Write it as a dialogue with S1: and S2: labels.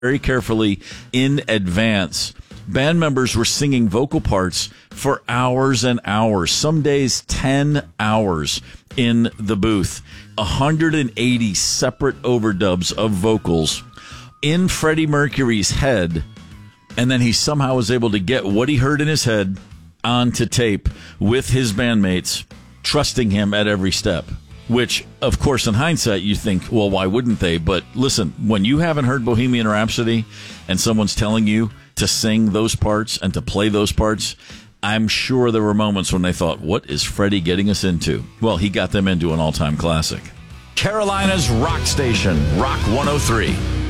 S1: very carefully in advance. Band members were singing vocal parts for hours and hours, some days 10 hours in the booth. 180 separate overdubs of vocals in Freddie Mercury's head, and then he somehow was able to get what he heard in his head onto tape with his bandmates, trusting him at every step. Which, of course, in hindsight, you think, well, why wouldn't they? But listen, when you haven't heard Bohemian Rhapsody and someone's telling you to sing those parts and to play those parts, I'm sure there were moments when they thought, what is Freddie getting us into? Well, he got them into an all-time classic. Carolina's rock station, Rock 103.